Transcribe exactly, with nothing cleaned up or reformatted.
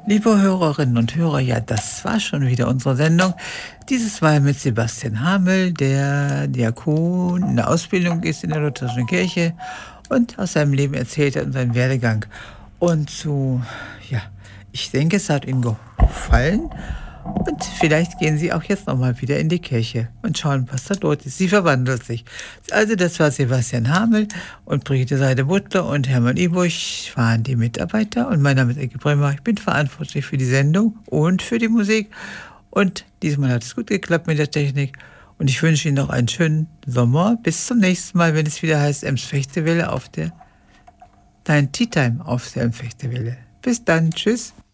Liebe Hörerinnen und Hörer, ja, das war schon wieder unsere Sendung. Dieses Mal mit Sebastian Hamel, der Diakon in der Ausbildung ist in der Lutherischen Kirche und aus seinem Leben erzählt hat und seinen Werdegang. Und so, ja, ich denke, es hat Ihnen gefallen. Und vielleicht gehen Sie auch jetzt nochmal wieder in die Kirche und schauen, was da dort ist. Sie verwandelt sich. Also das war Sebastian Hamel und Brigitte Seide-Butler und Hermann Ibusch waren die Mitarbeiter. Und mein Name ist Ecke Bremer. Ich bin verantwortlich für die Sendung und für die Musik. Und diesmal hat es gut geklappt mit der Technik. Und ich wünsche Ihnen noch einen schönen Sommer. Bis zum nächsten Mal, wenn es wieder heißt Ems Fechtewelle auf der Dein Tea Time auf der Ems Fechtewelle. Bis dann. Tschüss.